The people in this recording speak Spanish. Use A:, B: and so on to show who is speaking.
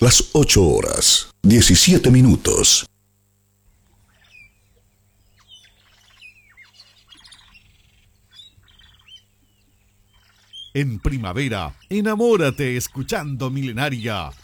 A: Las 8 horas, 17 minutos.
B: En primavera, enamórate escuchando Milenaria